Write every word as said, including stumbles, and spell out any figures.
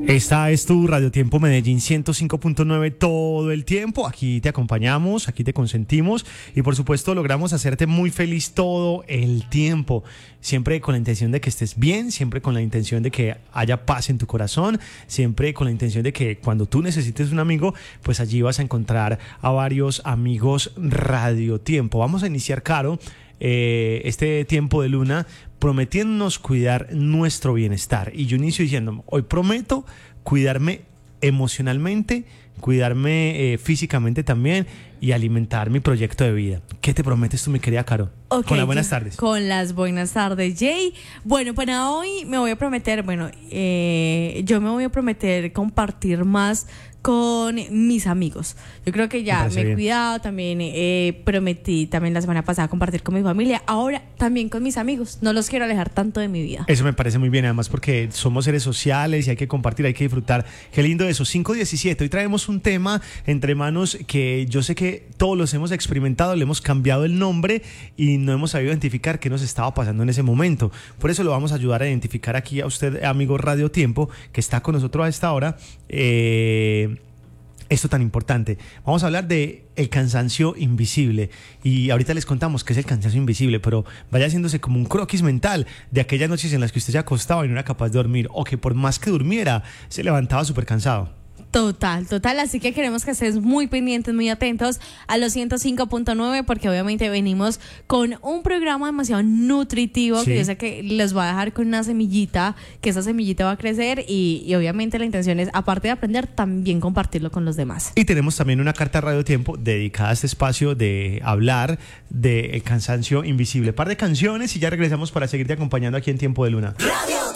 Esta es tu Radio Tiempo Medellín ciento cinco punto nueve todo el tiempo. Aquí te acompañamos, aquí te consentimos y por supuesto logramos hacerte muy feliz todo el tiempo. Siempre con la intención de que estés bien, siempre con la intención de que haya paz en tu corazón, siempre con la intención de que cuando tú necesites un amigo, pues allí vas a encontrar a varios amigos Radio Tiempo. Vamos a iniciar, Caro, eh, este tiempo de luna prometiéndonos cuidar nuestro bienestar. Y yo inicio diciendo, hoy prometo cuidarme emocionalmente, cuidarme eh, físicamente también y alimentar mi proyecto de vida. ¿Qué te prometes tú, mi querida Caro? Okay, con las buenas tardes. Con las buenas tardes, Jay. Bueno, para hoy me voy a prometer, bueno, eh, yo me voy a prometer compartir más con mis amigos. Yo creo que ya me, me he bien. cuidado, también eh, prometí también la semana pasada compartir con mi familia, ahora también con mis amigos. No los quiero alejar tanto de mi vida. Eso me parece muy bien, además porque somos seres sociales y hay que compartir, hay que disfrutar. Qué lindo eso. cinco diecisiete, hoy traemos un tema entre manos que yo sé que todos los hemos experimentado, le hemos cambiado el nombre y no hemos sabido identificar qué nos estaba pasando en ese momento. Por eso lo vamos a ayudar a identificar aquí a usted, amigo Radio Tiempo, que está con nosotros a esta hora. Eh... Esto tan importante. Vamos a hablar de el cansancio invisible y ahorita les contamos qué es el cansancio invisible, pero vaya haciéndose como un croquis mental de aquellas noches en las que usted se acostaba y no era capaz de dormir, o que por más que durmiera se levantaba súper cansado. Total, total, así que queremos que estés muy pendientes, muy atentos a los ciento cinco punto nueve, porque obviamente venimos con un programa demasiado nutritivo, sí, que yo sé que les va a dejar con una semillita, que esa semillita va a crecer y, y obviamente la intención es, aparte de aprender, también compartirlo con los demás. Y tenemos también una carta Radio Tiempo dedicada a este espacio de hablar del cansancio invisible. Par de canciones y ya regresamos para seguirte acompañando aquí en Tiempo de Luna. Radio